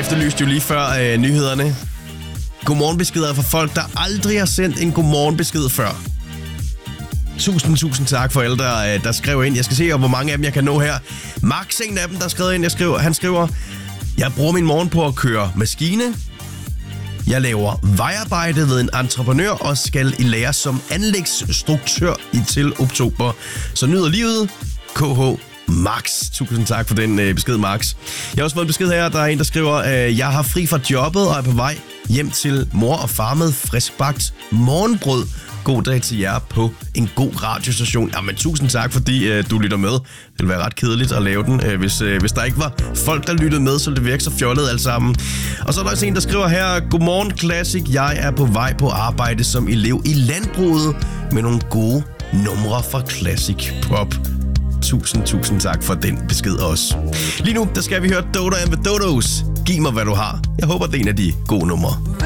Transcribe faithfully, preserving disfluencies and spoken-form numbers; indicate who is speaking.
Speaker 1: efterlyste jo lige før øh, nyhederne. Godmorgenbeskeder fra folk, der aldrig har sendt en godmorgenbesked før. Tusind, tusind tak for alle, der, der skrev ind. Jeg skal se, hvor mange af dem jeg kan nå her. Max, en af dem, der skrev ind. Jeg skriver, han skriver, jeg bruger min morgen på at køre maskine. Jeg laver vejarbejde ved en entreprenør og skal i lære som anlægsstruktør i til oktober. Så nyder livet. K H Max. Tusind tak for den øh, besked, Max. Jeg har også fået en besked her. Der er en, der skriver, øh, jeg har fri fra jobbet og er på vej hjem til mor og far med friskbagt morgenbrød. God dag til jer på en god radiostation. Jamen, tusind tak, fordi øh, du lytter med. Det ville være ret kedeligt at lave den, øh, hvis, øh, hvis der ikke var folk, der lyttede med, så det virker så fjollet alt sammen. Og så er der også en, der skriver her, godmorgen Classic, jeg er på vej på arbejde som elev i landbruget med nogle gode numre fra Classic Pop. Tusind, tusind tak for den besked også. Lige nu, der skal vi høre Dodo and the Dodos. Giv mig, hvad du har. Jeg håber, det er en af de gode numre.